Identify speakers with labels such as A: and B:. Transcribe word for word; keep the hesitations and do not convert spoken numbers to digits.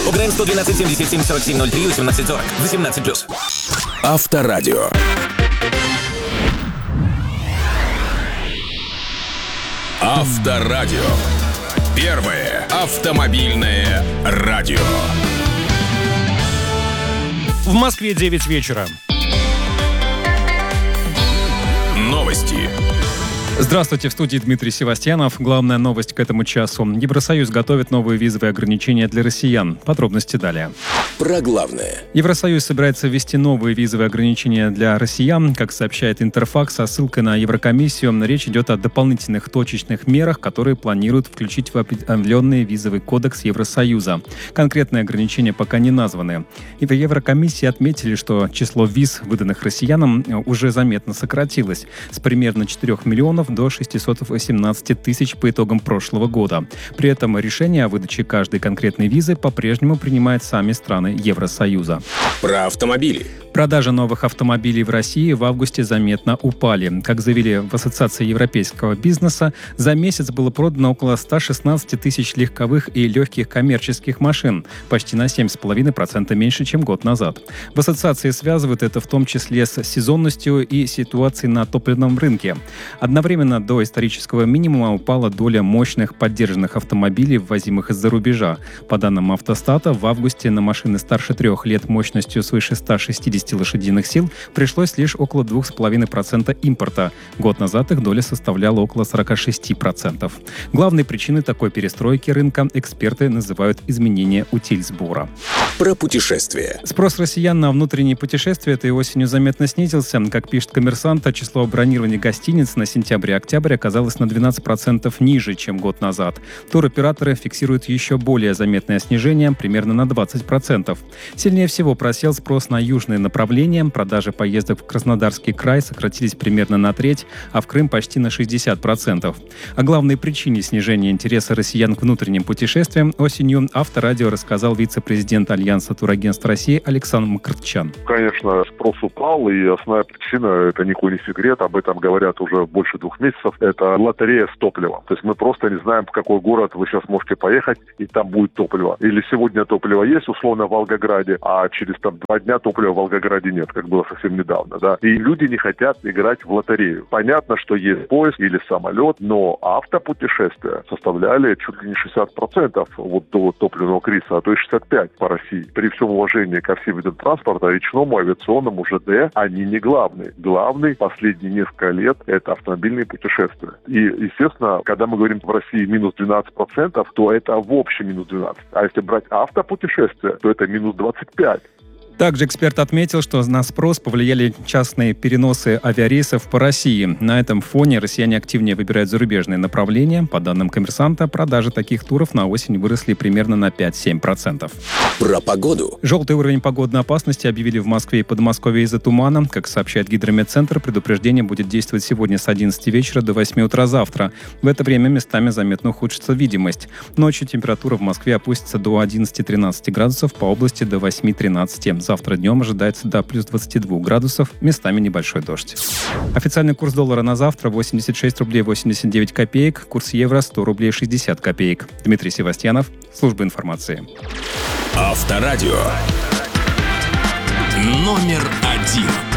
A: ОГРН сто двенадцать семьдесят семь сорок семь ноль три восемнадцать сорок. восемнадцать плюс.
B: Авторадио. Авторадио. Первое автомобильное радио.
C: В Москве девять вечера.
B: Новости.
C: Здравствуйте, в студии Дмитрий Севастьянов. Главная новость к этому часу. Евросоюз готовит новые визовые ограничения для россиян. Подробности далее.
B: Про главное.
C: Евросоюз собирается ввести новые визовые ограничения для россиян. Как сообщает Интерфакс со ссылкой на Еврокомиссию, речь идет о дополнительных точечных мерах, которые планируют включить в обновленный визовый кодекс Евросоюза. Конкретные ограничения пока не названы. И в Еврокомиссии отметили, что число виз, выданных россиянам, уже заметно сократилось с примерно четырёх миллионов до шестисот восемнадцати тысяч по итогам прошлого года. При этом решение о выдаче каждой конкретной визы по-прежнему принимают сами страны Евросоюза.
B: Про автомобили.
C: Продажи новых автомобилей в России в августе заметно упали. Как заявили в Ассоциации европейского бизнеса, за месяц было продано около ста шестнадцати тысяч легковых и легких коммерческих машин, почти на семь целых пять десятых процента меньше, чем год назад. В ассоциации связывают это в том числе с сезонностью и ситуацией на топливном рынке. Одновременно до исторического минимума упала доля мощных поддержанных автомобилей, ввозимых из-за рубежа. По данным Автостата, в августе на машины старше трех лет мощностью свыше ста шестидесяти лошадиных сил пришлось лишь около двух целых пяти десятых процента импорта. Год назад их доля составляла около сорока шести процентов. Главной причиной такой перестройки рынка эксперты называют изменение утиль сбора.
B: Про путешествия.
C: Спрос россиян на внутренние путешествия этой осенью заметно снизился. Как пишет «Коммерсант», число бронирований гостиниц на сентябрь и октябрь оказалось на двенадцать процентов ниже, чем год назад. Туроператоры фиксируют еще более заметное снижение, примерно на двадцать процентов. Сильнее всего просел спрос на южные направления. Продажи поездок в Краснодарский край сократились примерно на треть, а в Крым почти на шестьдесят процентов. О главной причине снижения интереса россиян к внутренним путешествиям осенью Авторадио рассказал вице-президент Альянса турагентств России Александр Мкртчян.
D: Конечно, спрос упал, и основная причина, это никакой не секрет, об этом говорят уже больше двух месяцев, это лотерея с топливом. То есть мы просто не знаем, в какой город вы сейчас можете поехать, и там будет топливо. Или сегодня топливо есть, условно, в Волгограде, а через там два дня топлива в Волгограде нет, как было совсем недавно, да. И люди не хотят играть в лотерею. Понятно, что есть поезд или самолет, но автопутешествия составляли чуть ли не шестьдесят процентов вот до топливного кризиса, а то и шестьдесят пять процентов по России. При всем уважении ко всем видам транспорта, речному, авиационному, ЖД, они не главные. Главный последние несколько лет – это автомобильные путешествия. И, естественно, когда мы говорим в России минус двенадцать процентов, то это в общем минус двенадцать процентов. А если брать автопутешествия, то это минус двадцать пять процентов.
C: Также эксперт отметил, что на спрос повлияли частные переносы авиарейсов по России. На этом фоне россияне активнее выбирают зарубежные направления. По данным «Коммерсанта», продажи таких туров на осень выросли примерно на пять-семь процентов.
B: Про погоду.
C: Желтый уровень погодной опасности объявили в Москве и Подмосковье из-за тумана. Как сообщает Гидрометцентр, предупреждение будет действовать сегодня с одиннадцати вечера до восьми утра завтра. В это время местами заметно ухудшится видимость. Ночью температура в Москве опустится до одиннадцати-тринадцати градусов, по области до восьми-тринадцати. Завтра днем ожидается до плюс двадцати двух градусов, местами небольшой дождь. Официальный курс доллара на завтра восемьдесят шесть рублей восемьдесят девять копеек, курс евро сто рублей шестьдесят копеек. Дмитрий Севастьянов, служба информации.
B: Авторадио. Номер один.